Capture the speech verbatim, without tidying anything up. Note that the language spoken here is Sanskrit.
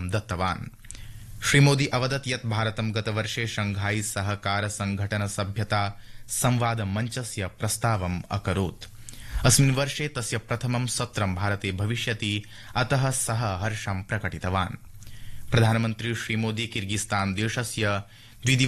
समर्थनं दत्तवान्। श्रीमोदी अवदत् यत् भारतं गतवर्षे शंघाई सहकार संघटन सभ्यता संवाद मञ्चस्य प्रस्तावम् अकरोत्। अस्मिन् वर्षे तस्य प्रथमं सत्रं भारते भविष्यति, अतः सः हर्षं प्रकटितवान्। प्रधानमन्त्री श्रीमोदी किर्गिस्तान देशस्य